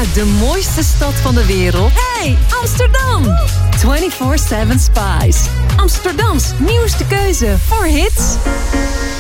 uit de mooiste stad van de wereld. Hey, Amsterdam! 24/7 Spice. Amsterdams nieuwste keuze voor hits.